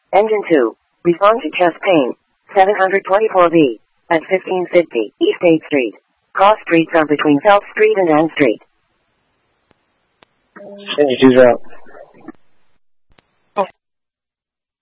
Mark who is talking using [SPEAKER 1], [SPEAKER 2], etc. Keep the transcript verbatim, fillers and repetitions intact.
[SPEAKER 1] Engine two. Respond to chest pain. seven twenty-four B. At fifteen fifty East eighth Street. Cross streets are between South Street and Ann Street.
[SPEAKER 2] Engine two's out.